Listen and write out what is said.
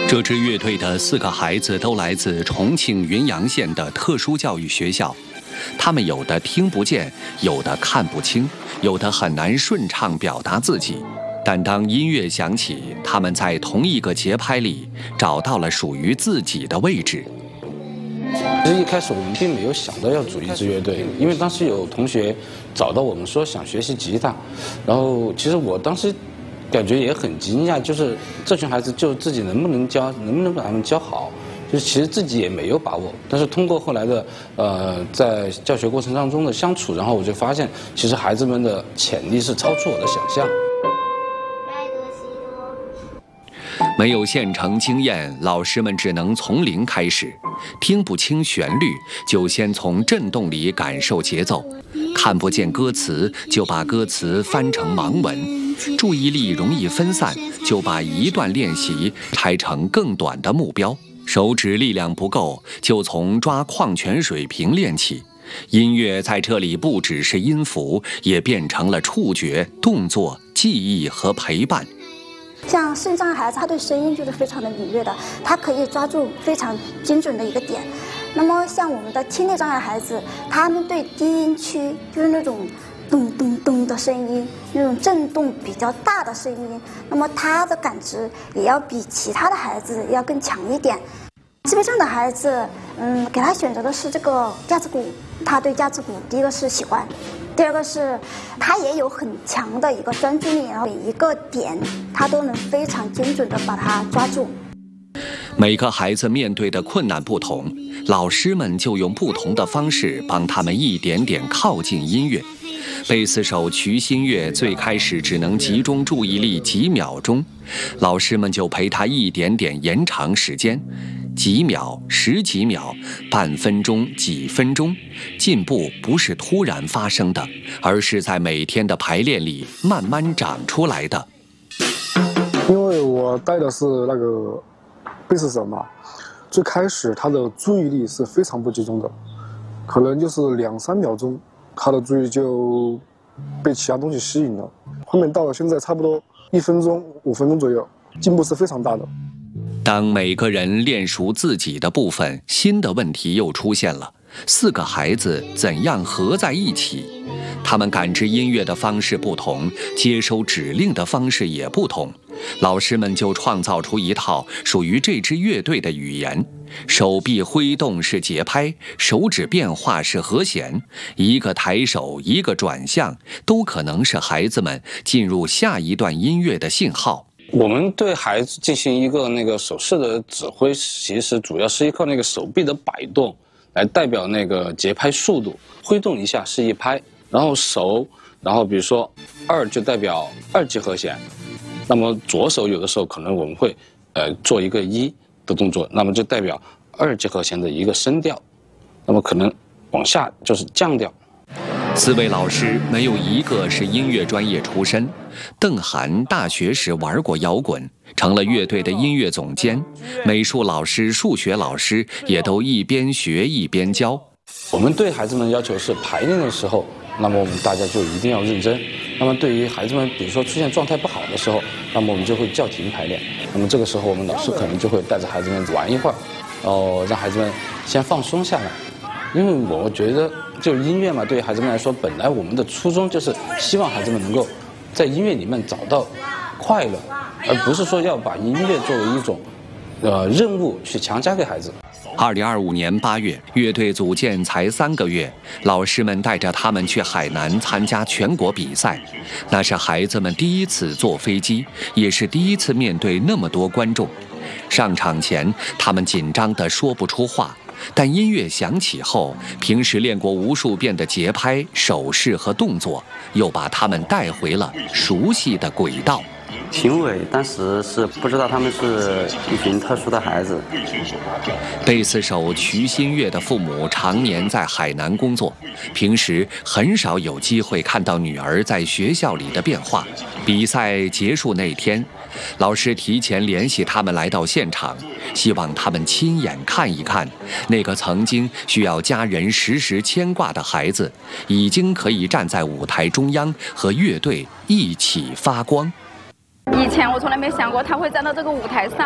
这支乐队的4个孩子都来自重庆云阳县的特殊教育学校，他们有的听不见，有的看不清，有的很难顺畅表达自己。但当音乐响起，他们在同一个节拍里找到了属于自己的位置。 其实一开始我们并没有想到要组一支乐队，因为当时有同学找到我们说想学习吉他，然后其实我当时感觉也很惊讶，就是这群孩子就自己能不能把他们教好，就是其实自己也没有把握。但是通过后来的在教学过程当中的相处，然后我就发现，其实孩子们的潜力是超出我的想象。 没有现成经验，老师们只能从零开始。听不清旋律，就先从震动里感受节奏；看不见歌词，就把歌词翻成盲文；注意力容易分散，就把一段练习拆成更短的目标；手指力量不够，就从抓矿泉水瓶练起。音乐在这里不只是音符，也变成了触觉、动作、记忆和陪伴。 像视障孩子，他对声音就是非常的敏锐的，他可以抓住非常精准的一个点。那么像我们的听力障碍孩子，他们对低音区就是那种咚咚咚的声音，那种震动比较大的声音，那么他的感知也要比其他的孩子要更强一点。自闭症的孩子，给他选择的是这个架子鼓，他对架子鼓第一个是喜欢。第二个是，他也有很强的一个专注力，然后每一个点他都能非常精准的把它抓住。 每个孩子面对的困难不同，老师们就用不同的方式帮他们一点点靠近音乐。贝斯手瞿新月最开始只能集中注意力几秒钟，老师们就陪他一点点延长时间。几秒、10几秒、半分钟、几分钟，进步不是突然发生的，而是在每天的排练里慢慢长出来的。 因为我带的是那个贝斯手嘛，最开始他的注意力是非常不集中的，可能就是2、3秒钟，他的注意就被其他东西吸引了。后面到了现在差不多1分钟、5分钟左右，进步是非常大的。 当每个人练熟自己的部分，新的问题又出现了：4个孩子怎样合在一起？他们感知音乐的方式不同，接收指令的方式也不同。老师们就创造出一套属于这支乐队的语言。手臂挥动是节拍，手指变化是和弦，一个抬手，一个转向，都可能是孩子们进入下一段音乐的信号。 我们对孩子进行一个那个手势的指挥，其实主要是依靠那个手臂的摆动来代表那个节拍速度。挥动一下是1拍，然后手，然后比如说2就代表2级和弦，那么左手有的时候可能我们会做一个1的动作，那么就代表2级和弦的一个升调，那么可能往下就是降调。 4位老师没有一个是音乐专业出身。邓涵大学时玩过摇滚，成了乐队的音乐总监。美术老师、数学老师也都一边学一边教。 我们对孩子们的要求是排练的时候，那么我们大家就一定要认真。那么对于孩子们，比如说出现状态不好的时候，那么我们就会叫停排练。那么这个时候，我们老师可能就会带着孩子们玩一会儿，然后让孩子们先放松下来。因为我觉得，就是音乐嘛，对于孩子们来说，本来我们的初衷就是希望孩子们能够在音乐里面找到快乐，而不是说要把音乐作为一种任务去强加给孩子。 2025年8月，乐队组建才3个月，老师们带着他们去海南参加全国比赛。那是孩子们第一次坐飞机，也是第一次面对那么多观众。上场前，他们紧张地说不出话。但音乐响起后，平时练过无数遍的节拍、手势和动作，又把他们带回了熟悉的轨道。 评委当时是不知道他们是一群特殊的孩子。 贝斯手瞿新月的父母常年在海南工作，平时很少有机会看到女儿在学校里的变化。比赛结束那天，老师提前联系他们来到现场，希望他们亲眼看一看那个曾经需要家人时时牵挂的孩子，已经可以站在舞台中央和乐队一起发光。 以前我从来没想过他会站到这个舞台上，